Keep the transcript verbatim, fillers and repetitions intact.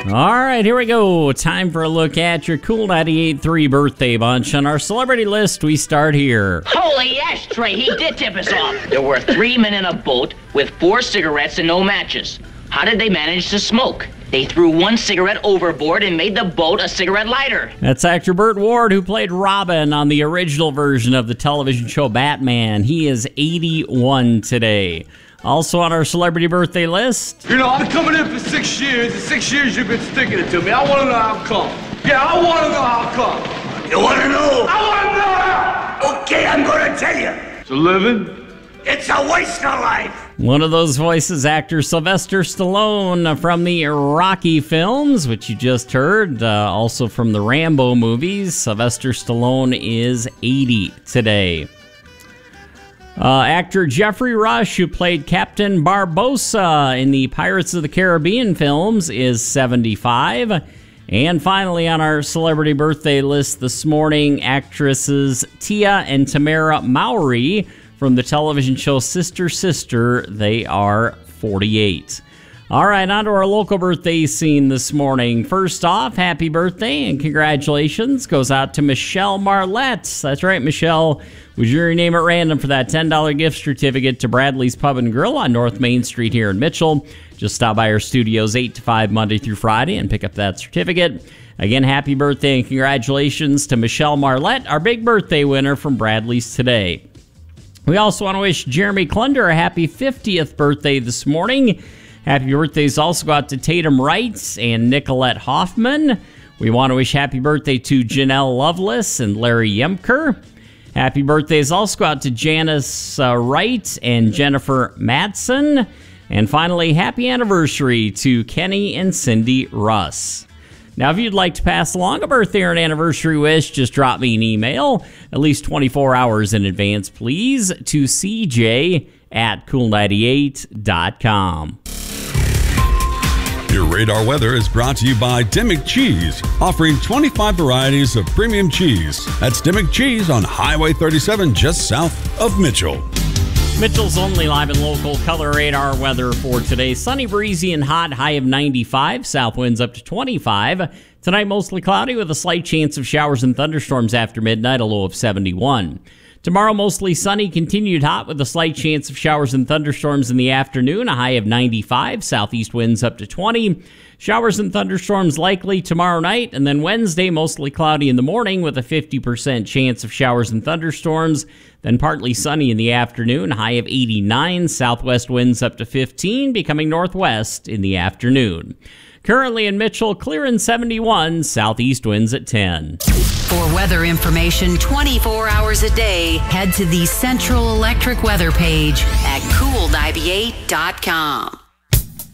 All right, here we go. Time for a look at your Cool ninety-eight point three birthday bunch. On our celebrity list, we start here. Holy ashtray, he did tip us off. There were three men in a boat with four cigarettes and no matches. How did they manage to smoke? They threw one cigarette overboard and made the boat a cigarette lighter. That's actor Burt Ward, who played Robin on the original version of the television show Batman. He is eighty-one today. Also on our celebrity birthday list. You know, I'm coming in for six years, and six years you've been sticking it to me. I want to know how come. Yeah, I want to know how come. You want to know? I want to know how. Okay, I'm going to tell you. It's a living. It's a waste of life. One of those voices, actor Sylvester Stallone from the Rocky films, which you just heard, uh, also from the Rambo movies. Sylvester Stallone is eighty today. Uh, actor Jeffrey Rush, who played Captain Barbossa in the Pirates of the Caribbean films, is seventy-five. And finally, on our celebrity birthday list this morning, actresses Tia and Tamara Mowry from the television show Sister Sister. They are forty-eight. All right, on to our local birthday scene this morning. First off, happy birthday and congratulations goes out to Michelle Marlette. That's right, Michelle. Was your name at random for that ten dollars gift certificate to Bradley's Pub and Grill on North Main Street here in Mitchell. Just stop by our studios eight to five Monday through Friday and pick up that certificate. Again, happy birthday and congratulations to Michelle Marlette, our big birthday winner from Bradley's today. We also want to wish Jeremy Clunder a happy fiftieth birthday this morning. Happy birthdays also go out to Tatum Wright and Nicolette Hoffman. We want to wish happy birthday to Janelle Lovelace and Larry Yemker. Happy birthdays also go out to Janice uh, Wright and Jennifer Madsen. And finally, happy anniversary to Kenny and Cindy Russ. Now, if you'd like to pass along a birthday or an anniversary wish, just drop me an email at least twenty-four hours in advance, please, to c j at cool ninety-eight dot com. Your radar weather is brought to you by Dimmick Cheese, offering twenty-five varieties of premium cheese. That's Dimmick Cheese on Highway thirty-seven, just south of Mitchell. Mitchell's only live and local color radar weather for today. Sunny, breezy, and hot, high of ninety-five. South winds up to twenty-five. Tonight, mostly cloudy with a slight chance of showers and thunderstorms after midnight, a low of seventy-one. Tomorrow, mostly sunny, continued hot with a slight chance of showers and thunderstorms in the afternoon, a high of ninety-five. Southeast winds up to twenty. Showers and thunderstorms likely tomorrow night, and then Wednesday, mostly cloudy in the morning with a fifty percent chance of showers and thunderstorms. Then partly sunny in the afternoon, high of eighty-nine. Southwest winds up to fifteen, becoming northwest in the afternoon. Currently in Mitchell, clear and seventy-one, southeast winds at ten. For weather information twenty-four hours a day, head to the Central Electric weather page at cool ninety-eight dot com.